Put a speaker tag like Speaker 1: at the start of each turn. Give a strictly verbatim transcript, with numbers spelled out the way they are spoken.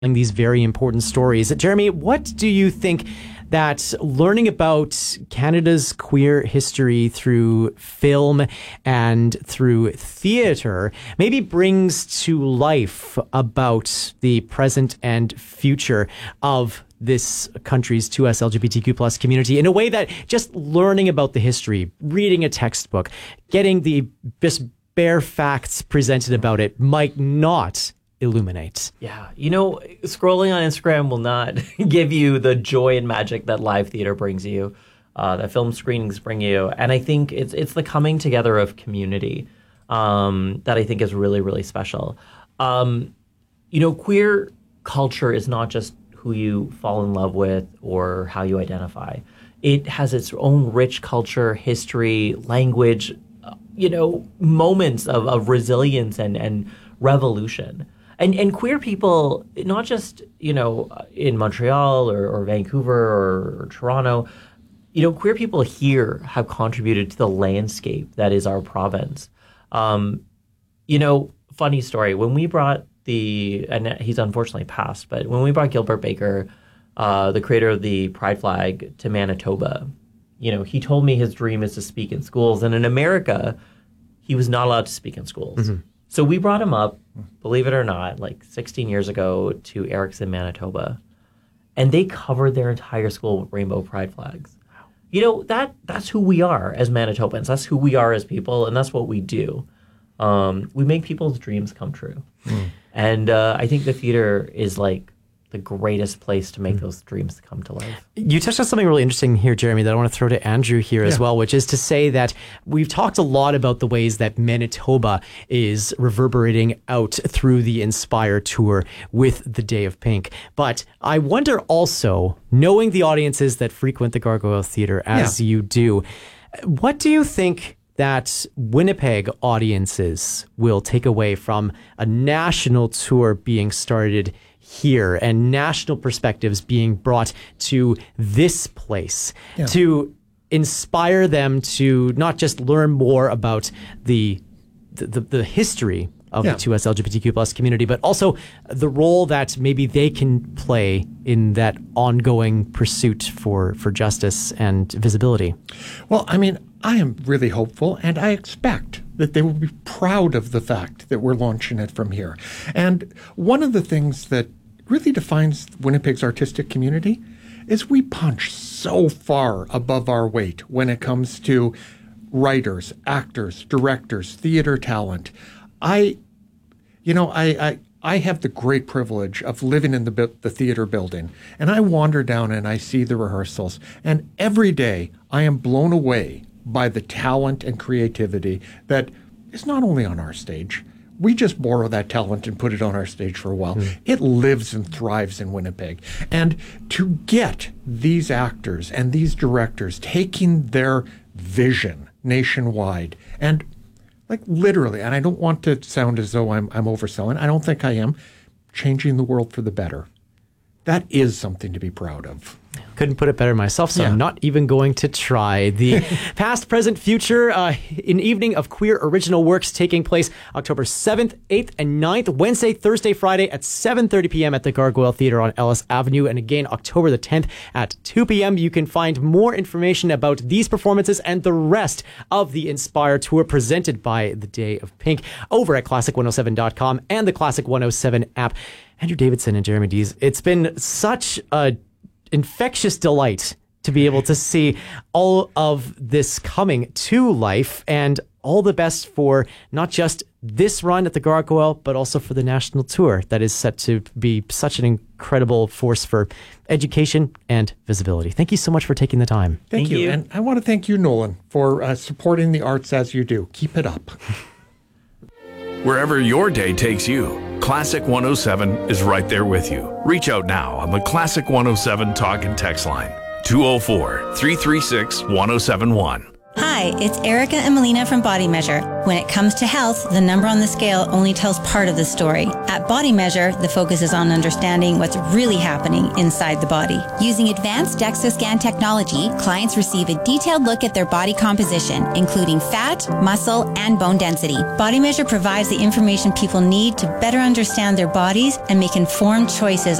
Speaker 1: these very important stories. Jeremy, what do you think that learning about Canada's queer history through film and through theater maybe brings to life about the present and future of this country's two S L G B T Q plus community in a way that just learning about the history, reading a textbook, getting the just bare facts presented about it might not illuminate?
Speaker 2: Yeah, you know, scrolling on Instagram will not give you the joy and magic that live theater brings you, uh, that film screenings bring you. And I think it's it's the coming together of community um, that I think is really, really special. Um, you know, queer culture is not just who you fall in love with or how you identify. It has its own rich culture, history, language, uh, you know, moments of, of resilience and, and revolution. And and queer people, not just, you know, in Montreal or, or Vancouver or, or Toronto, you know, queer people here have contributed to the landscape that is our province. Um, you know, funny story, when we brought the, and he's unfortunately passed, but when we brought Gilbert Baker, uh, the creator of the Pride flag, to Manitoba, you know, he told me his dream is to speak in schools. And in America, he was not allowed to speak in schools. Mm-hmm. So we brought him up, believe it or not, like sixteen years ago to Erickson, Manitoba, and they covered their entire school with rainbow pride flags. You know, that that's who we are as Manitobans. That's who we are as people, and that's what we do. Um, we make people's dreams come true. Mm. And uh, I think the theater is like the greatest place to make mm. those dreams come to life.
Speaker 1: You touched on something really interesting here, Jeremy, that I want to throw to Andrew here yeah. as well, which is to say that we've talked a lot about the ways that Manitoba is reverberating out through the Inspire tour with the Day of Pink. But I wonder also, knowing the audiences that frequent the Gargoyle Theater as yeah. you do, what do you think that Winnipeg audiences will take away from a national tour being started here and national perspectives being brought to this place yeah. to inspire them to not just learn more about the the, the history of yeah. the two S L G B T Q plus community, but also the role that maybe they can play in that ongoing pursuit for, for justice and visibility?
Speaker 3: Well, I mean, I am really hopeful, and I expect that they will be proud of the fact that we're launching it from here. And one of the things that really defines Winnipeg's artistic community is we punch so far above our weight when it comes to writers, actors, directors, theater talent. I, you know, I, I, I have the great privilege of living in the the theater building, and I wander down and I see the rehearsals, and every day I am blown away by the talent and creativity that is not only on our stage. We just borrow that talent and put it on our stage for a while. Mm. It lives and thrives in Winnipeg. And to get these actors and these directors taking their vision nationwide and like literally, and I don't want to sound as though I'm, I'm overselling, I don't think I am, changing the world for the better. That is something to be proud of.
Speaker 1: Couldn't put it better myself, so
Speaker 3: yeah.
Speaker 1: I'm not even going to try. The Past, Present, Future, uh, an evening of queer original works taking place October seventh, eighth, and ninth, Wednesday, Thursday, Friday at seven thirty p.m. at the Gargoyle Theater on Ellis Avenue, and again October the tenth at two p.m. You can find more information about these performances and the rest of the Inspire Tour presented by the Day of Pink over at classic one oh seven dot com and the Classic one oh seven app. Andrew Davidson and Jeremy Dees, it's been such a infectious delight to be able to see all of this coming to life, and all the best for not just this run at the Gargoyle, but also for the national tour that is set to be such an incredible force for education and visibility. Thank you so much for taking the time.
Speaker 3: Thank, thank you. you. And I want to thank you, Nolan, for uh, supporting the arts as you do. Keep it up.
Speaker 4: Wherever your day takes you, Classic one oh seven is right there with you. Reach out now on the Classic one oh seven talk and text line, two oh four, three three six, one oh seven one.
Speaker 5: Hi, it's Erica and Melina from Body Measure. When it comes to health, the number on the scale only tells part of the story. At Body Measure, the focus is on understanding what's really happening inside the body.
Speaker 6: Using advanced DEXA scan technology, clients receive a detailed look at their body composition, including fat, muscle, and bone density.
Speaker 5: Body Measure provides the information people need to better understand their bodies and make informed choices